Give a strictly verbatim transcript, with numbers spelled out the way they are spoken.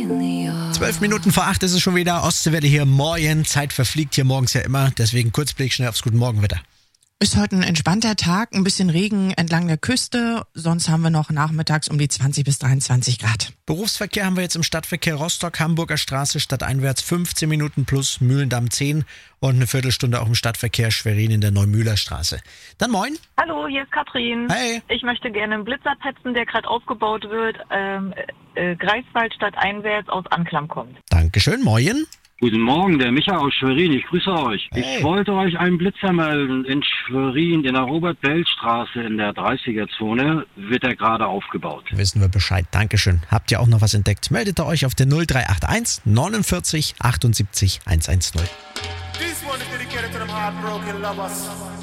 Zwölf Minuten vor acht ist es schon wieder. Ostseewelle hier, Moin. Zeit verfliegt hier morgens ja immer. Deswegen Kurzblick schnell aufs Guten Morgenwetter. Ist heute ein entspannter Tag, ein bisschen Regen entlang der Küste. Sonst haben wir noch nachmittags um die zwanzig bis dreiundzwanzig Grad. Berufsverkehr haben wir jetzt im Stadtverkehr Rostock, Hamburger Straße stadteinwärts fünfzehn Minuten plus Mühlendamm zehn und eine Viertelstunde auch im Stadtverkehr Schwerin in der Neumühler Straße. Dann moin. Hallo, hier ist Katrin. Hey. Ich möchte gerne einen Blitzer petzen, der gerade aufgebaut wird. Ähm, äh, Greifswald stadteinwärts aus Anklam kommt. Dankeschön, moin. Guten Morgen, der Micha aus Schwerin, ich grüße euch. Hey. Ich wollte euch einen Blitzer melden. In Schwerin, in der Robert-Bell-Straße in der dreißiger-Zone, wird er gerade aufgebaut. Wissen wir Bescheid, Dankeschön. Habt ihr auch noch was entdeckt? Meldet ihr euch auf der null drei acht eins neunundvierzig achtundsiebzig hundertzehn. This one is dedicated to them heartbroken lovers.